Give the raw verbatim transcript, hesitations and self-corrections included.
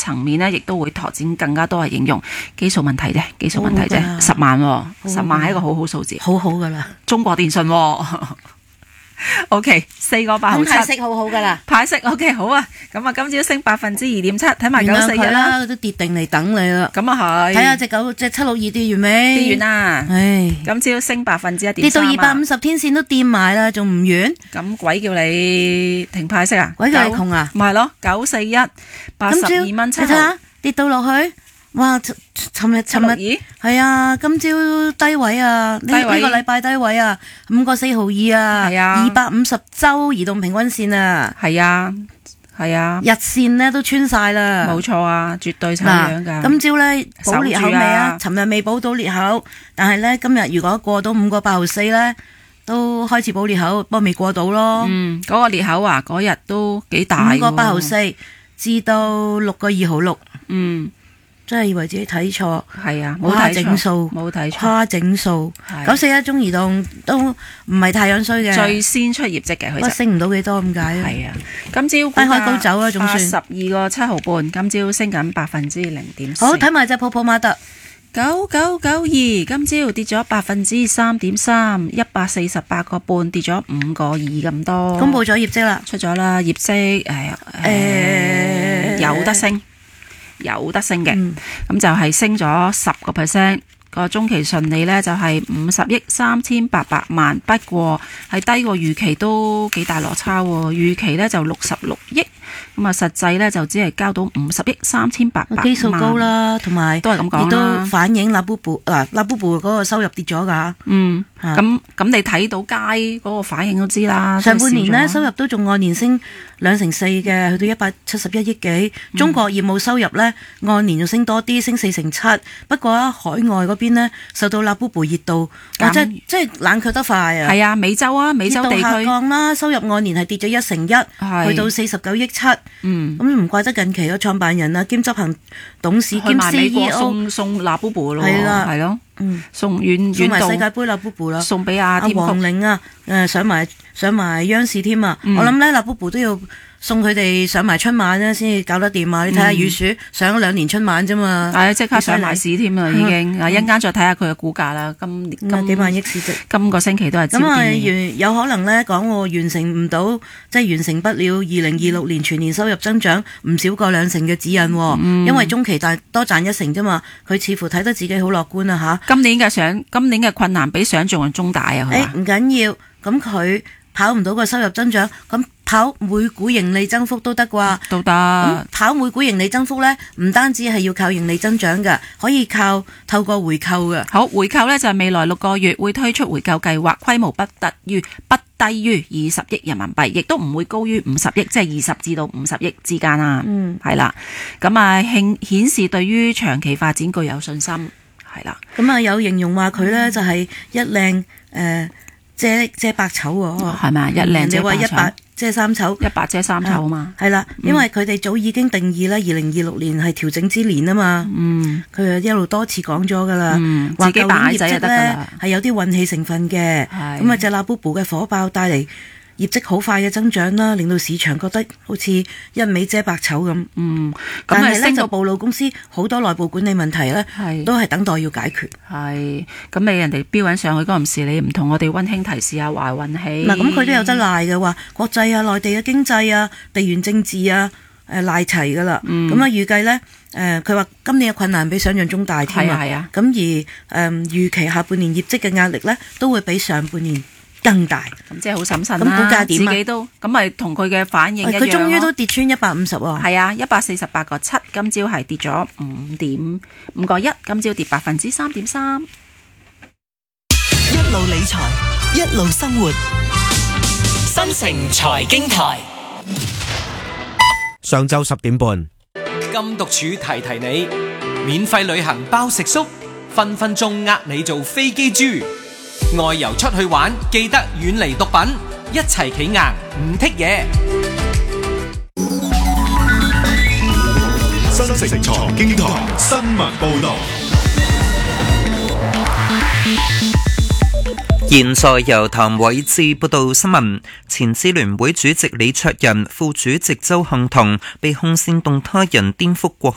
層面呢，亦都會拓展更加多係應用。基數問題啫，基數問題啫，十萬、哦，十萬係一個好好數字， 好好噶啦。 中國電信、哦。O K， 四個八毫七， 派息好好噶啦， 派息 O K 好啊，咁啊今朝升百分之二點七，睇埋九四一啦， 都跌定嚟等你啦， 咁啊係，睇下隻九隻七六二跌完未？ 跌完啦， 唉， 今朝升百分之一點三， 跌到二百五十天線都掂埋啦，仲唔完？ 咁鬼叫你停派息啊？ 鬼叫你窮啊？ 唔係咯，九四一八十二蚊七毫， 你睇下跌到落去。哇！尋日尋日係啊，今朝低位啊，呢呢個禮拜低位啊，五個四毫二啊，係啊，二百五十周移動平均線啊， 係啊，係啊， 日線咧都穿晒啦， 冇錯啊，絕對係咁樣噶。 今朝咧補裂口未啊？尋日未補到裂口，但係咧今日如果過到五個八毫四咧，都開始補裂口，不過未過到咯。 嗯，嗰個裂口啊，嗰日都幾大喎。 五個八毫四至到六個二毫六。 嗯。 真係以為自己睇錯， 係啊，冇睇整數， 冇睇錯， 跨整數。九四一中移動都唔係太樣衰嘅， 最先出業績嘅佢就升唔到幾多咁解。 係啊，今朝低開高走啊，總算十二個七毫半，今朝升緊百分之零點四。 好，睇埋隻泡泡瑪特九九九二，今朝跌咗百分之三點三，一百四十八個半，跌咗五個二咁多。 公佈咗業績啦， 出咗啦，業績誒誒有得升。有得升嘅，咁、嗯、就係升咗十個 percent，個中期純利呢就係五十億三千八百萬，不過係低過預期都幾大落差喎，預期呢就六十六億，咁啊實際呢就只係交到五十億三千八百萬， 基數高啦，同埋都係咁講啦， 亦都反映拉布布嗱拉布布嗰個收入跌咗㗎， 嗯，咁咁你睇到街嗰個反應都知啦， 上半年呢收入都仲按年升兩成四嘅，去到一百七十一億幾。中國業務收入呢，按年就升多啲，升四成七。不過啊，海外嗰邊呢，受到拉布布熱度，哇！即係即係冷卻得快啊。 係啊，美洲啊，美洲地區下降啦，收入按年係跌咗一成一，去到四十九億七。嗯，咁唔怪得近期個創辦人啊兼執行董事兼 C E O 送送拉布布咯， 係啦， 係咯。嗯，送遠送埋世界盃啦，布布啦， 送俾阿阿黃玲啊，誒上埋上埋央視添啊！嗯、我諗咧，嗱布布都要送佢哋上埋春晚咧，先至搞得掂啊！你睇下雨鼠上咗兩年春晚啫嘛， 係即刻上埋市添啊，已經啊一陣間再睇下佢嘅股價啦。今今、 嗯、幾萬億市值， 今個星期都係咁啊！ 有可能咧講我完成唔到，即係完成不了二零二六年全年收入增長唔少過兩成嘅指引，嗯、因為中期大多賺一成啫嘛。佢似乎睇得自己好樂觀啊嚇！ 今年嘅想，今年嘅困難比想象中大啊！ 誒唔緊要，咁佢跑唔到個收入增長，咁跑每股盈利增幅都得啩？都得。咁跑每股盈利增幅咧，唔單止係要靠盈利增長嘅，可以靠透過回購嘅。 好，回購咧就係未來六個月會推出回購計劃，規模不得於不低於二十億人民幣，亦都唔會高於五十億，即係二十至到五十億之間啊。嗯，係啦。咁啊，顯顯示對於長期發展具有信心。係啦， 咁啊有形容話佢咧就係一靚誒遮遮百醜喎， 係咪？一靚遮百醜， 你話一百遮三醜， 一百遮三醜啊嘛， 係啦，因為佢哋早已經定義啦，二零二六年係調整之年啊嘛，嗯，佢一路多次講咗噶啦，話舊年業績咧係有啲運氣成分嘅，咁啊隻拉布布嘅火爆帶嚟業績好快嘅增長啦，令到市場覺得好似一味遮百醜咁。嗯，但係咧就暴露公司好多內部管理問題咧，都係等待要解決。係，咁你人哋標緊上去嗰陣時，你唔同我哋溫馨提示下壞運氣。嗱，咁佢都有得賴嘅話，國際啊、內地嘅經濟啊、地緣政治啊，誒賴齊噶啦。咁啊預計咧，誒佢話今年嘅困難比想象中大添啊。係啊。咁而誒預期下半年業績嘅壓力咧，都會比上半年更大，咁即係好審慎啦。咁股價點啊？自己都咁咪同佢嘅反應一樣咯。佢終於都跌穿一百五十喎。係啊，一百四十八個七，今朝係跌咗五點五個一，今朝跌百分之三點三。 一路理財，一路生活，新城財經台。 上晝十點半， 禁毒處提提你，免費旅行包食宿，分分鐘呃你做飛機豬。外遊出去玩，記得遠離毒品，一齊企硬唔剔嘢。 新城財經台新聞報道。 現在由譚偉志報道新聞。前支聯會主席李卓人、副主席周幸彤被控煽動他人顛覆國